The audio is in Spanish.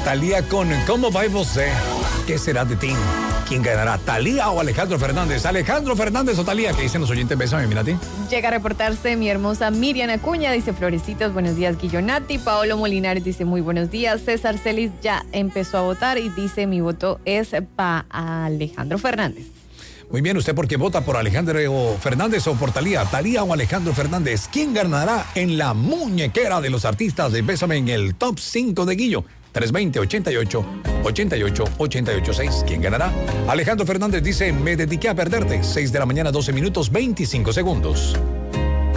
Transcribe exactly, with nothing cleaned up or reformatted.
Talía con ¿Cómo va você? ¿Qué será de ti? ¿Quién ganará? ¿Talía o Alejandro Fernández? Alejandro Fernández o Talía, ¿qué dicen los oyentes? Bésame, mira a ti. Llega a reportarse mi hermosa Miriam Acuña, dice Florecitos, buenos días Guillonati. Paolo Molinares dice muy buenos días. César Celis ya empezó a votar y dice mi voto es para Alejandro Fernández. Muy bien, ¿usted por qué vota? ¿Por Alejandro Fernández o por Talía? ¿Talía o Alejandro Fernández? ¿Quién ganará en la muñequera de los artistas de Bésame en el top cinco de Guillo? tres veinte, ochenta y ocho, ochenta y ocho, ochenta y ocho, seis. ¿Quién ganará? Alejandro Fernández dice, me dediqué a perderte. seis de la mañana, doce minutos, veinticinco segundos.